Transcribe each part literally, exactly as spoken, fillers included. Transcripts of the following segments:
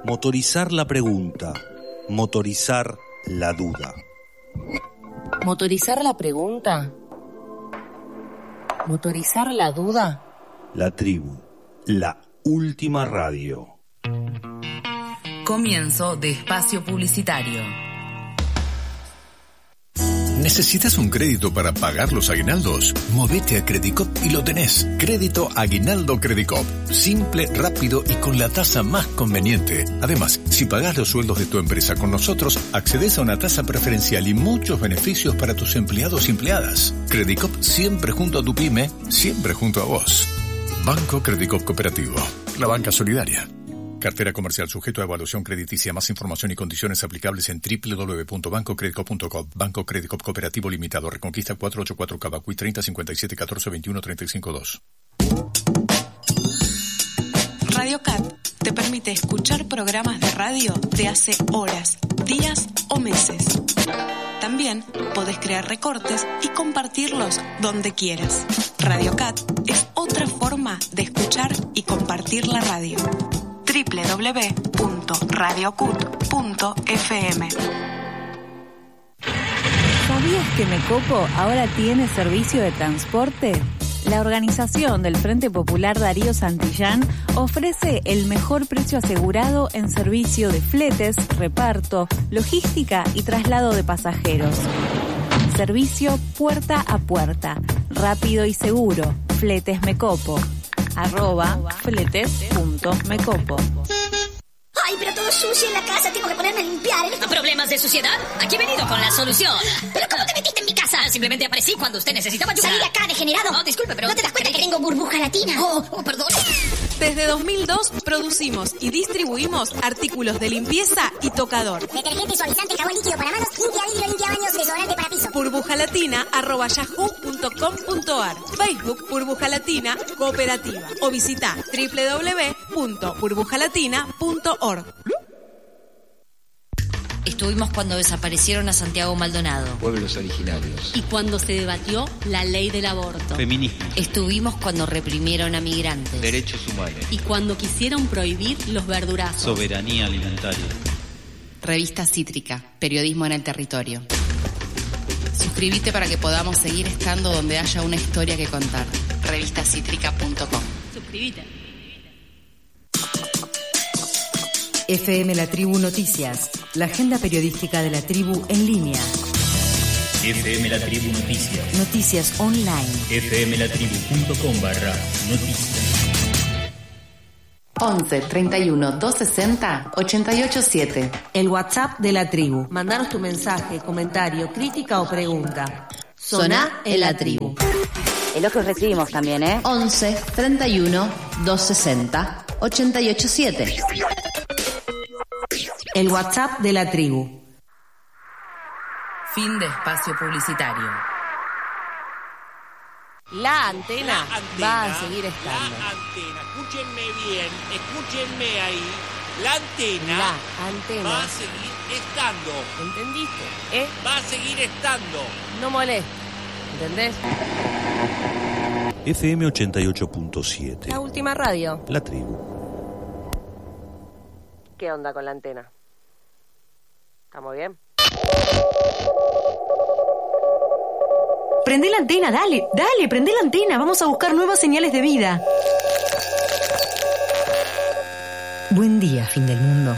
Motorizar la pregunta, motorizar la duda. ¿Motorizar la pregunta? ¿Motorizar la duda? La tribu, la última radio. Comienzo de espacio publicitario. ¿Necesitas un crédito para pagar los aguinaldos? Movete a Credicop y lo tenés. Crédito Aguinaldo Credicop. Simple, rápido y con la tasa más conveniente. Además, si pagás los sueldos de tu empresa con nosotros, accedes a una tasa preferencial y muchos beneficios para tus empleados y empleadas. Credicop siempre junto a tu pyme, siempre junto a vos. Banco Credicop Cooperativo. La banca solidaria. Cartera comercial sujeto a evaluación crediticia. Más información y condiciones aplicables en doble u doble u doble u punto banco credicop punto com. Banco Credicop Cooperativo Limitado. Reconquista cuatrocientos ochenta y cuatro Cavacuy treinta cincuenta y siete catorce veintiuno treinta y cinco dos. Radio Cat te permite escuchar programas de radio de hace horas, días o meses. También podés crear recortes y compartirlos donde quieras. Radio Cat es otra forma de escuchar y compartir la radio. doble u doble u doble u punto radio cut punto f m. ¿Sabías que Mecopo ahora tiene servicio de transporte? La organización del Frente Popular Darío Santillán ofrece el mejor precio asegurado en servicio de fletes, reparto, logística y traslado de pasajeros. Servicio puerta a puerta, rápido y seguro. Fletes Mecopo. Arroba fletes.mecopo. Ay, pero todo sucio en la casa, tengo que ponerme a limpiar. ¿Problemas de suciedad? Aquí he venido con la solución. ¿Pero cómo te metiste en mi casa? Simplemente aparecí cuando usted necesitaba ayuda. Salí de acá, degenerado. No, disculpe, pero... ¿No te das cuenta que tengo burbuja latina? Oh, oh, perdón. Desde dos mil dos producimos y distribuimos artículos de limpieza y tocador. Detergente, suavizante, jabón líquido para manos, limpia vidrio, limpia baños, desodorante para piso. Burbuja Latina arroba yahoo punto com punto ar. Facebook Burbuja Latina Cooperativa. O visita doble u doble u doble u punto burbuja latina punto org. Estuvimos cuando desaparecieron a Santiago Maldonado. Pueblos originarios. Y cuando se debatió la ley del aborto. Feminismo. Estuvimos cuando reprimieron a migrantes. Derechos humanos. Y cuando quisieron prohibir los verdurazos. Soberanía alimentaria. Revista Cítrica, periodismo en el territorio. Suscríbete para que podamos seguir estando donde haya una historia que contar. revista cítrica punto com. Suscríbete. F M La Tribu Noticias, la agenda periodística de la tribu en línea. F M La Tribu Noticias. Noticias online. f m la tribu punto com barra noticias. once, treinta y uno, doscientos sesenta, ochenta y ocho siete. El WhatsApp de la tribu. Mandanos tu mensaje, comentario, crítica o pregunta. Soná en la tribu. Elogios recibimos también, ¿eh? once, treinta y uno, doscientos sesenta, ochenta y ocho siete. El WhatsApp de la tribu. Fin de espacio publicitario. La antena, la antena va a seguir estando. La antena, escúchenme bien, escúchenme ahí. La antena, la antena va a seguir estando. ¿Entendiste? ¿Eh? Va a seguir estando. No molestes, ¿entendés? F M ochenta y ocho punto siete. La última radio. La tribu. ¿Qué onda con la antena? ¿Estamos bien? Prende la antena, dale, dale, prende la antena. Vamos a buscar nuevas señales de vida. Buen día, fin del mundo.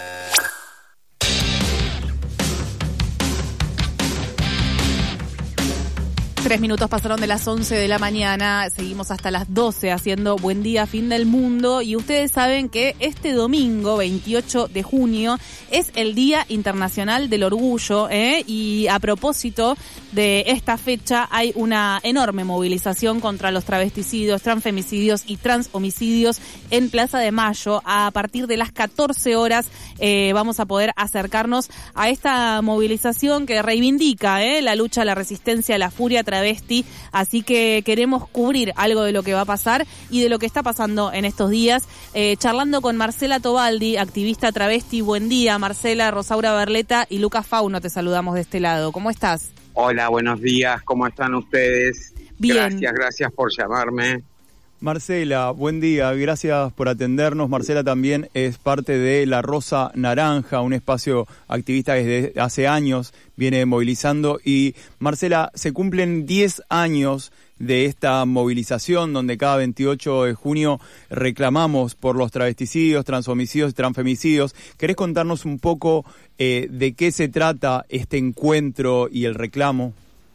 Tres minutos pasaron de las once de la mañana, seguimos hasta las doce haciendo Buen Día, Fin del Mundo, y ustedes saben que este domingo, veintiocho de junio, es el Día Internacional del Orgullo, ¿eh? Y a propósito de esta fecha hay una enorme movilización contra los travesticidios, transfemicidios y transhomicidios en Plaza de Mayo. A partir de las catorce horas eh, vamos a poder acercarnos a esta movilización que reivindica ¿eh? la lucha, la resistencia, la furia travesti, así que queremos cubrir algo de lo que va a pasar y de lo que está pasando en estos días, eh, charlando con Marcela Tobaldi, activista travesti. Buen día, Marcela. Rosaura Berleta y Lucas Fauno te saludamos de este lado. ¿Cómo estás? Hola, buenos días. ¿Cómo están ustedes? Bien. Gracias, gracias por llamarme. Marcela, buen día, gracias por atendernos. Marcela también es parte de La Rosa Naranja, un espacio activista que desde hace años viene movilizando. Y Marcela, se cumplen diez años de esta movilización donde cada veintiocho de junio reclamamos por los travesticidios, transhomicidios y transfemicidios. ¿Querés contarnos un poco eh, de qué se trata este encuentro y el reclamo?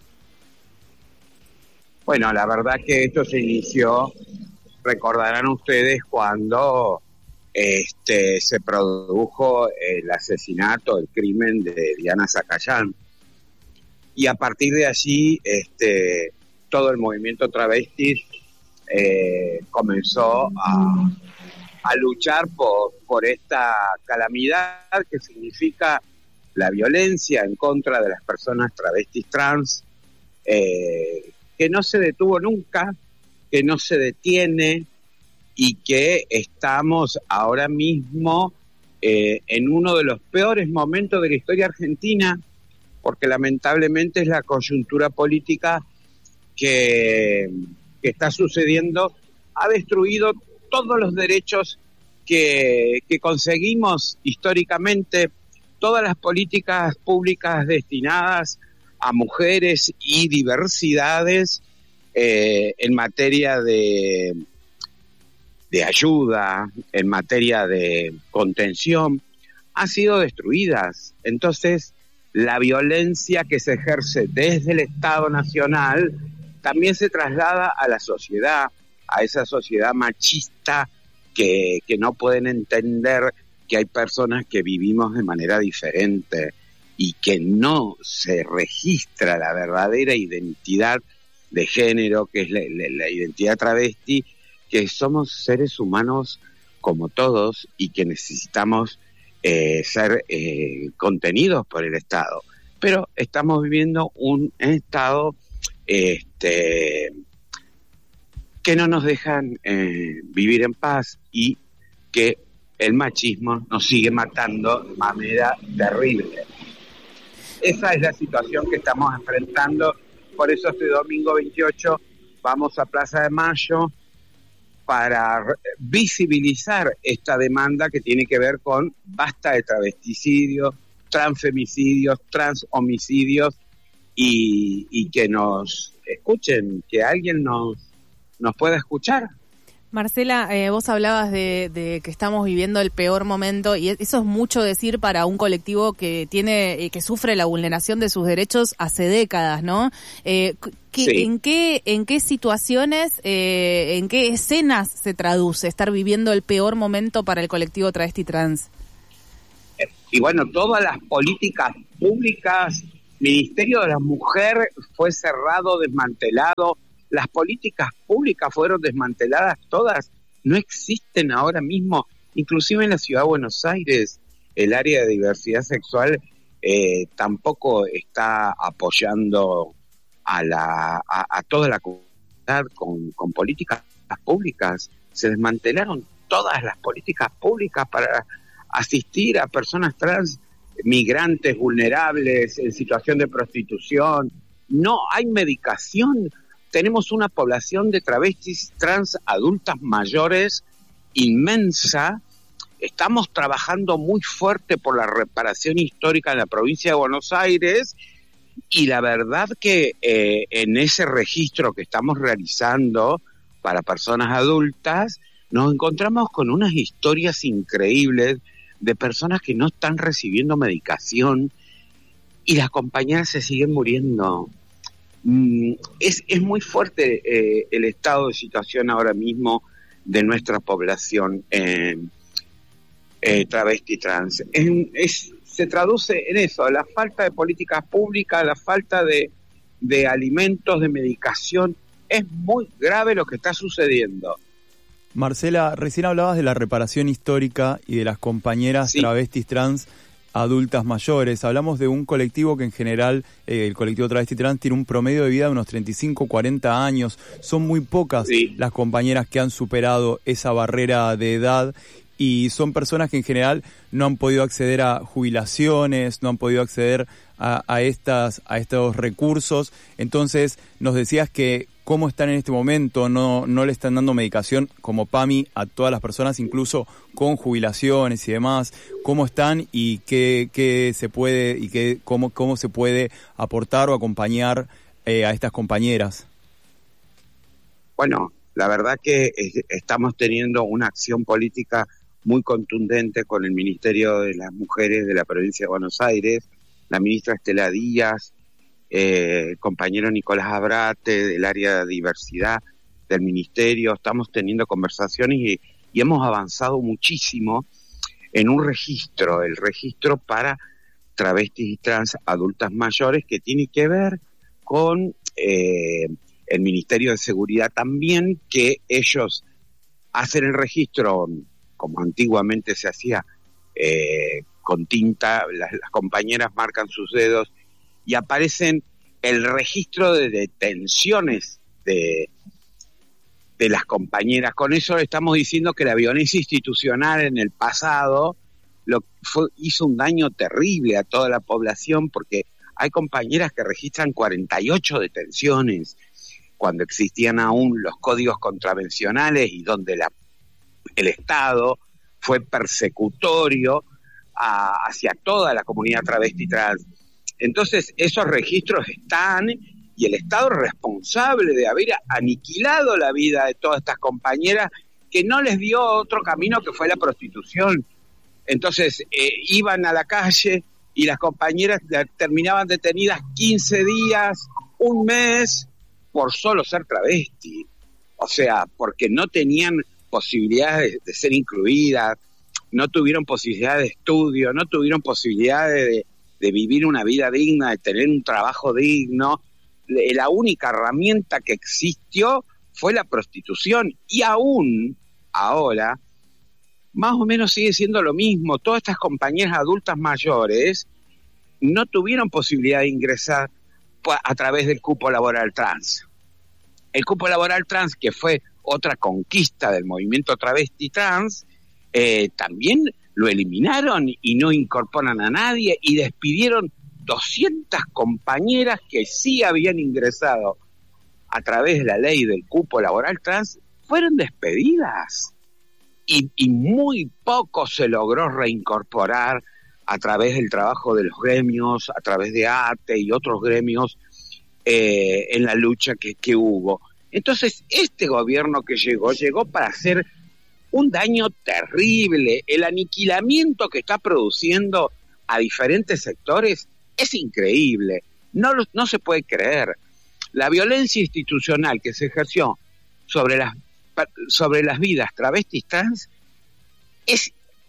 Bueno, la verdad que esto se inició, recordarán ustedes, cuando este se produjo el asesinato, el crimen de Diana Zacayán. Y a partir de allí, este todo el movimiento travesti eh, comenzó a, a luchar por, por esta calamidad que significa la violencia en contra de las personas travestis trans, eh, que no se detuvo nunca, que no se detiene y que estamos ahora mismo eh, en uno de los peores momentos de la historia argentina, porque lamentablemente es la coyuntura política que, que está sucediendo, ha destruido todos los derechos que, que conseguimos históricamente, todas las políticas públicas destinadas a mujeres y diversidades eh, en materia de, de ayuda, en materia de contención, han sido destruidas. Entonces, la violencia que se ejerce desde el Estado Nacional también se traslada a la sociedad, a esa sociedad machista que, que no pueden entender que hay personas que vivimos de manera diferente y que no se registra la verdadera identidad de género, que es la, la, la identidad travesti, que somos seres humanos como todos y que necesitamos eh, ser eh, contenidos por el Estado. Pero estamos viviendo un Estado este, que no nos dejan eh, vivir en paz y que el machismo nos sigue matando de manera terrible. Esa es la situación que estamos enfrentando, por eso este domingo veintiocho vamos a Plaza de Mayo para visibilizar esta demanda que tiene que ver con basta de travesticidios, transfemicidios, transhomicidios y, y que nos escuchen, que alguien nos, nos pueda escuchar. Marcela, eh, vos hablabas de, de que estamos viviendo el peor momento y eso es mucho decir para un colectivo que tiene, eh, que sufre la vulneración de sus derechos hace décadas, ¿no? Eh, ¿qué, sí. ¿En qué, en qué situaciones, eh, en qué escenas se traduce estar viviendo el peor momento para el colectivo travesti trans? Y bueno, todas las políticas públicas, Ministerio de la Mujer fue cerrado, desmantelado. Las políticas públicas fueron desmanteladas todas, no existen ahora mismo, inclusive en la Ciudad de Buenos Aires, el área de diversidad sexual eh, tampoco está apoyando a la a, a toda la comunidad con, con políticas públicas. Se desmantelaron todas las políticas públicas para asistir a personas trans, migrantes, vulnerables, en situación de prostitución. No hay medicación. Tenemos una población de travestis trans adultas mayores inmensa. Estamos trabajando muy fuerte por la reparación histórica en la provincia de Buenos Aires y la verdad que eh, en ese registro que estamos realizando para personas adultas nos encontramos con unas historias increíbles de personas que no están recibiendo medicación y las compañeras se siguen muriendo. Es, es muy fuerte eh, el estado de situación ahora mismo de nuestra población eh, eh, travesti trans. Es, es, se traduce en eso, la falta de políticas públicas, la falta de, de alimentos, de medicación. Es muy grave lo que está sucediendo. Marcela, recién hablabas de la reparación histórica y de las compañeras sí. travestis trans adultas mayores. Hablamos de un colectivo que en general, eh, el colectivo travesti trans, tiene un promedio de vida de unos treinta y cinco, cuarenta años. Son muy pocas sí. las compañeras que han superado esa barrera de edad y son personas que en general no han podido acceder a jubilaciones, no han podido acceder a, a, estas, a estos recursos. Entonces, nos decías que cómo están en este momento, no, no le están dando medicación como PAMI a todas las personas, incluso con jubilaciones y demás, cómo están y qué, qué se puede y qué, cómo, cómo se puede aportar o acompañar eh, a estas compañeras. Bueno, la verdad que estamos teniendo una acción política muy contundente con el Ministerio de las Mujeres de la Provincia de Buenos Aires, la ministra Estela Díaz, eh, el compañero Nicolás Abrate del área de diversidad del Ministerio. Estamos teniendo conversaciones y, y hemos avanzado muchísimo en un registro, el registro para travestis y trans adultas mayores, que tiene que ver con eh, el Ministerio de Seguridad también, que ellos hacen el registro como antiguamente se hacía, eh, con tinta, las, las compañeras marcan sus dedos y aparecen el registro de detenciones de, de las compañeras. Con eso estamos diciendo que la violencia institucional en el pasado lo, fue, hizo un daño terrible a toda la población, porque hay compañeras que registran cuarenta y ocho detenciones cuando existían aún los códigos contravencionales y donde la el Estado fue persecutorio a, hacia toda la comunidad travesti trans. Entonces, esos registros están y el Estado es responsable de haber aniquilado la vida de todas estas compañeras que no les dio otro camino que fue la prostitución. Entonces, eh, iban a la calle y las compañeras terminaban detenidas quince días, un mes, por solo ser travesti. O sea, porque no tenían posibilidades de, de ser incluidas, no tuvieron posibilidades de estudio, no tuvieron posibilidades de, de vivir una vida digna, de tener un trabajo digno. La única herramienta que existió fue la prostitución, y aún ahora más o menos sigue siendo lo mismo. Todas estas compañeras adultas mayores no tuvieron posibilidad de ingresar a través del cupo laboral trans. El cupo laboral trans, que fue otra conquista del movimiento travesti trans, eh, también lo eliminaron y no incorporan a nadie, y despidieron doscientas compañeras que sí habían ingresado a través de la ley del cupo laboral trans, fueron despedidas. Y, y muy poco se logró reincorporar a través del trabajo de los gremios, a través de A T E y otros gremios, eh, en la lucha que, que hubo. Entonces, este gobierno que llegó, llegó para hacer un daño terrible. El aniquilamiento que está produciendo a diferentes sectores es increíble. No, no se puede creer. La violencia institucional que se ejerció sobre las, sobre las vidas travestis trans es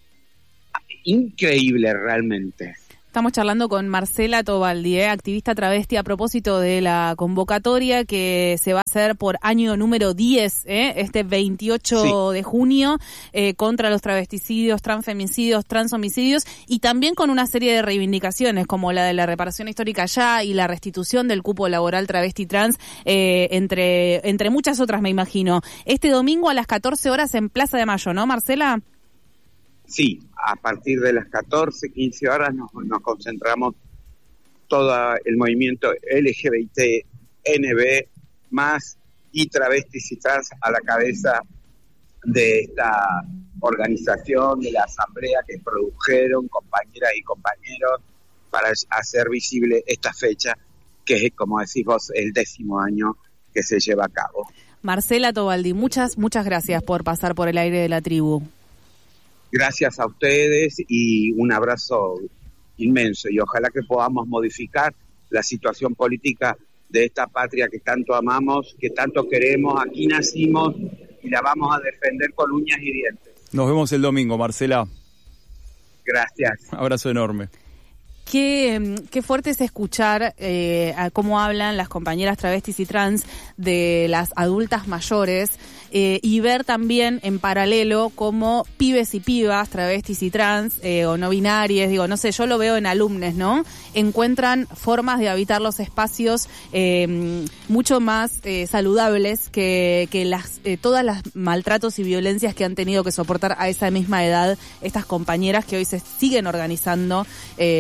increíble realmente. Estamos charlando con Marcela Tobaldi, ¿eh? activista travesti, a propósito de la convocatoria que se va a hacer por año número diez, ¿eh? este veintiocho sí. de junio, eh, contra los travesticidios, transfemicidios, transhomicidios, y también con una serie de reivindicaciones como la de la reparación histórica ya y la restitución del cupo laboral travesti trans, eh, entre, entre muchas otras, me imagino. Este domingo a las catorce horas en Plaza de Mayo, ¿no, Marcela? Sí, a partir de las catorce, quince horas nos, nos concentramos todo el movimiento L G B T, N B, más y travestis y trans a la cabeza de esta organización, de la asamblea que produjeron compañeras y compañeros para hacer visible esta fecha, que es, como decís vos, el décimo año que se lleva a cabo. Marcela Tobaldi, muchas, muchas gracias por pasar por el aire de la tribu. Gracias a ustedes y un abrazo inmenso, y ojalá que podamos modificar la situación política de esta patria que tanto amamos, que tanto queremos. Aquí nacimos y la vamos a defender con uñas y dientes. Nos vemos el domingo, Marcela. Gracias. Abrazo enorme. Qué, qué fuerte es escuchar eh, a cómo hablan las compañeras travestis y trans de las adultas mayores, eh, y ver también en paralelo cómo pibes y pibas, travestis y trans, eh, o no binarias, digo, no sé, yo lo veo en alumnes, ¿no? Encuentran formas de habitar los espacios eh, mucho más eh, saludables que, que las eh, todas las maltratos y violencias que han tenido que soportar a esa misma edad estas compañeras que hoy se siguen organizando eh, contra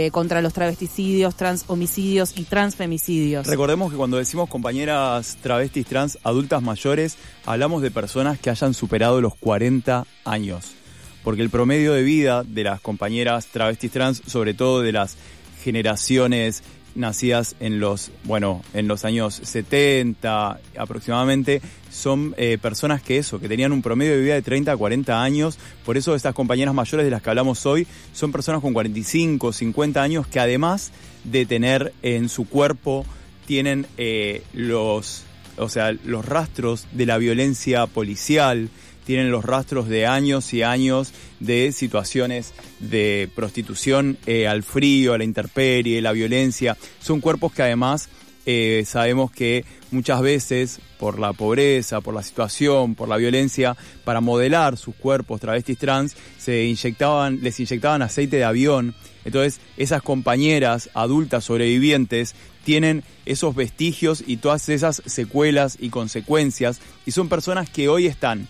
los travesticidios, transhomicidios y transfemicidios. Recordemos que cuando decimos compañeras travestis trans adultas mayores, hablamos de personas que hayan superado los cuarenta años. Porque el promedio de vida de las compañeras travestis trans, sobre todo de las generaciones nacidas en los, bueno, en los años setenta aproximadamente, son eh, personas que eso, que tenían un promedio de vida de treinta a cuarenta años. Por eso estas compañeras mayores de las que hablamos hoy son personas con cuarenta y cinco, cincuenta años que además de tener en su cuerpo, tienen eh, los, o sea, los rastros de la violencia policial, tienen los rastros de años y años de situaciones de prostitución eh, al frío, a la intemperie, la violencia. Son cuerpos que además eh, sabemos que muchas veces por la pobreza, por la situación, por la violencia, para modelar sus cuerpos travestis trans, se inyectaban, les inyectaban aceite de avión. Entonces esas compañeras adultas sobrevivientes tienen esos vestigios y todas esas secuelas y consecuencias, y son personas que hoy están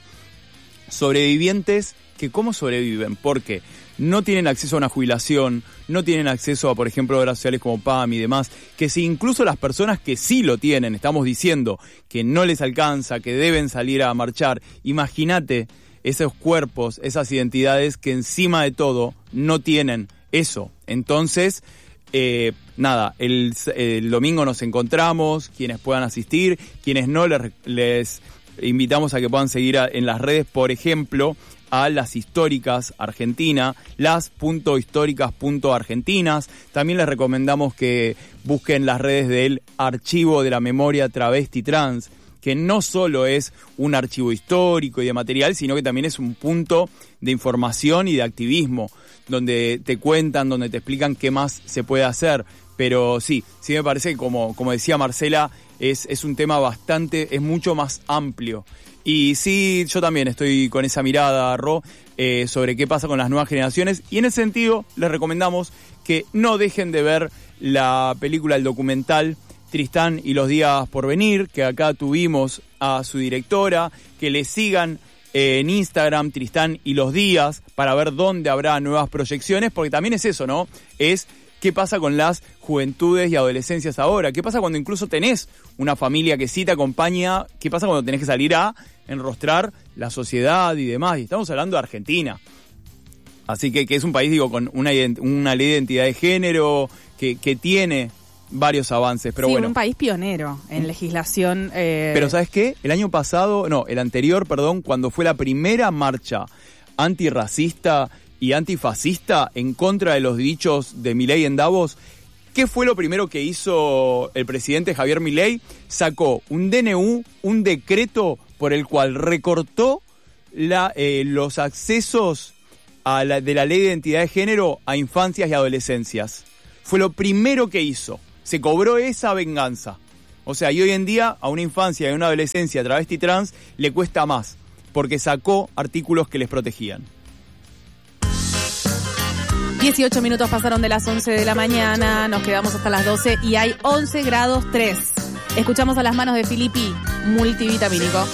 sobrevivientes que ¿cómo sobreviven? Porque no tienen acceso a una jubilación, no tienen acceso a, por ejemplo, obras sociales como P A M y demás, que si incluso las personas que sí lo tienen, estamos diciendo que no les alcanza, que deben salir a marchar, imagínate esos cuerpos, esas identidades que encima de todo no tienen eso. Entonces, eh, nada, el, el domingo nos encontramos, quienes puedan asistir, quienes no les... les invitamos a que puedan seguir a, en las redes, por ejemplo, a Las Históricas Argentina, las punto históricas punto argentinas. También les recomendamos que busquen las redes del Archivo de la Memoria Travesti Trans, que no solo es un archivo histórico y de material, sino que también es un punto de información y de activismo, donde te cuentan, donde te explican qué más se puede hacer. Pero sí, sí me parece que como, como decía Marcela, es, es un tema bastante, es mucho más amplio. Y sí, yo también estoy con esa mirada, Ro, eh, sobre qué pasa con las nuevas generaciones. Y en ese sentido, les recomendamos que no dejen de ver la película, el documental Tristán y los días por venir, que acá tuvimos a su directora, que le sigan eh, en Instagram, Tristán y los días, para ver dónde habrá nuevas proyecciones, porque también es eso, ¿no? Es qué pasa con las juventudes y adolescencias ahora, qué pasa cuando incluso tenés una familia que sí te acompaña, qué pasa cuando tenés que salir a enrostrar la sociedad y demás, y estamos hablando de Argentina. Así que, que es un país, digo, con una, una ley de identidad de género, que, que tiene varios avances, pero sí, bueno. Un país pionero en legislación. Eh... Pero ¿sabes qué? El año pasado, no, el anterior, perdón, cuando fue la primera marcha antirracista y antifascista en contra de los dichos de Milei en Davos, ¿qué fue lo primero que hizo el presidente Javier Milei? Sacó un D N U, un decreto por el cual recortó la, eh, los accesos a la, de la ley de identidad de género a infancias y adolescencias. Fue lo primero que hizo. Se cobró esa venganza. O sea, y hoy en día a una infancia y a una adolescencia travesti trans le cuesta más, porque sacó artículos que les protegían. dieciocho minutos pasaron de las once de la mañana, nos quedamos hasta las doce y hay once grados tres. Escuchamos a Las Manos de Filippi, multivitamínico.